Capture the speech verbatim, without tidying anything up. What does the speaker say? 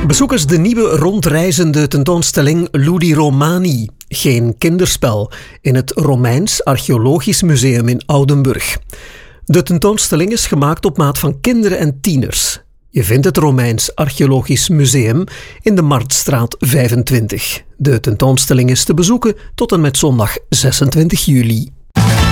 Bezoekers de nieuwe rondreizende tentoonstelling Ludi Romani, geen kinderspel, in het Romeins Archeologisch Museum in Oudenburg. De tentoonstelling is gemaakt op maat van kinderen en tieners. Je vindt het Romeins Archeologisch Museum in de Marktstraat vijfentwintig. De tentoonstelling is te bezoeken tot en met zondag zesentwintig juli.